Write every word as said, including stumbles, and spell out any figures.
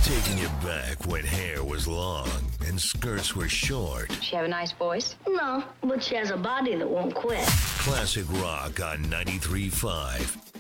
Taking you back when hair was long and skirts were short. Does she have a nice voice? No, but she has a body that won't quit. Classic rock on ninety-three point five